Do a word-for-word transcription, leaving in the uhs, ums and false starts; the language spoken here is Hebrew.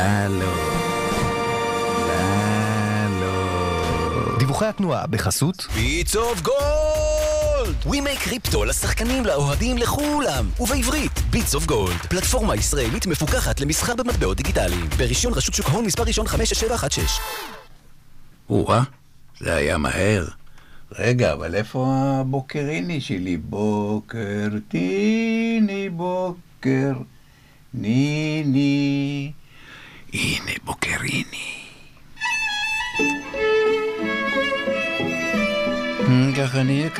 הלו. הלו. דיווחי התנועה בחסות ביטס אוף גולד! ווימי קריפטו לשחקנים, לאוהדים, לכולם. ובעברית, ביטס אוף גולד. פלטפורמה ישראלית מפוקחת למסחר במטבעות דיגיטליים. ברישיון רשות שוק ההון מספר ראשון חמש שש שבע אחת שש. וואה, זה היה מהר. רגע, אבל איפה הבוקריני שלי? בוקר, תיני בוקר, ניני. הנה בוקריני. ככה נהיה